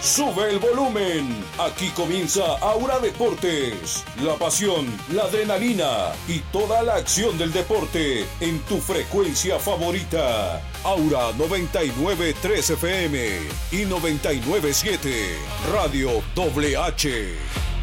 Sube el volumen. Aquí comienza Aura Deportes. La pasión, la adrenalina y toda la acción del deporte en tu frecuencia favorita. Aura 99.3 FM y 99.7 Radio WH.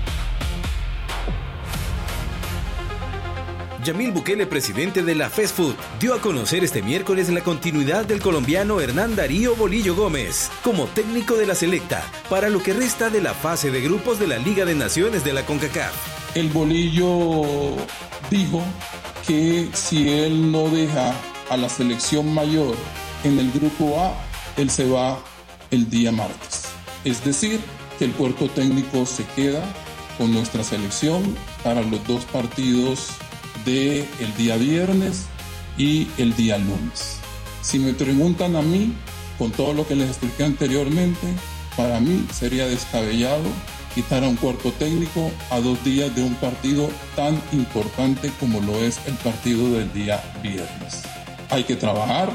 Yamil Bukele, presidente de la FESFUT, dio a conocer este miércoles la continuidad del colombiano Hernán Darío Bolillo Gómez como técnico de la selecta para lo que resta de la fase de grupos de la Liga de Naciones de la CONCACAF. El Bolillo dijo que si él no deja a la selección mayor en el grupo A, él se va el día martes. Es decir, que el cuerpo técnico se queda con nuestra selección para los dos partidos de el día viernes y el día lunes. Si me preguntan a mí, con todo lo que les expliqué anteriormente, para mí sería descabellado quitar a un cuerpo técnico a 2 días de un partido tan importante como lo es el partido del día viernes. Hay que trabajar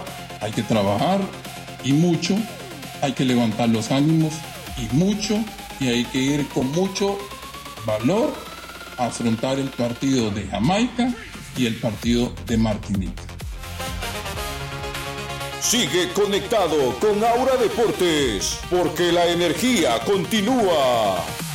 y mucho, hay que levantar los ánimos y mucho, y hay que ir con mucho valor a afrontar el partido de Jamaica y el partido de Martinica. Sigue conectado con Aura Deportes, porque la energía continúa.